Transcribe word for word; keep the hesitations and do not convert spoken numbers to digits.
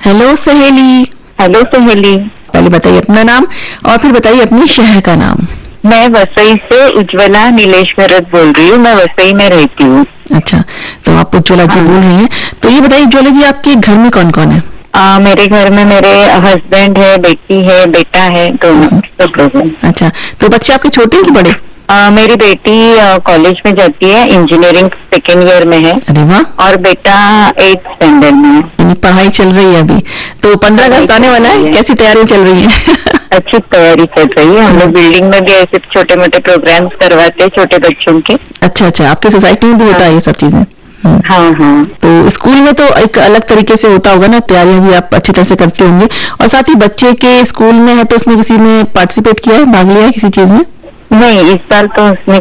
Hello सहेली। Hello सहेली। पहले बताइए अपना नाम और फिर बताइए अपने शहर का नाम। मैं वसई से उज्ज्वला नीलेश भरत बोल रही हूँ। मैं वसई में रहती हूँ। अच्छा, तो आप उज्ज्वला जी हाँ। बोल रही हैं। तो ये बताइए उज्ज्वला जी, आपके घर में कौन कौन है? आ, मेरे घर में मेरे हस्बैंड है, बेटी है, बेटा है, दोनों सब लोग हैं। अच्छा, तो बच्चे आपके छोटे हैं कि बड़े? आ, मेरी बेटी कॉलेज में जाती है, इंजीनियरिंग सेकेंड ईयर में है। अरे वाह। और बेटा एट्थ स्टैंडर्ड में है। यानी पढ़ाई चल रही है अभी। तो पंद्रह अगस्त आने वाला है, कैसी तैयारी चल रही है? अच्छी तैयारी चल रही है। हम लोग बिल्डिंग में भी ऐसे छोटे मोटे प्रोग्राम्स करवाते हैं छोटे बच्चों के। अच्छा अच्छा, आपकी सोसाइटी में भी होता है ये सब चीजें? हाँ हाँ। तो स्कूल में तो एक अलग तरीके से होता होगा ना, तैयारियां भी आप अच्छी तरह से करते होंगे। और साथ ही बच्चे के स्कूल में है तो उसने किसी में पार्टिसिपेट किया है, भाग लिया है किसी चीज में? नहीं, इस साल तो उसने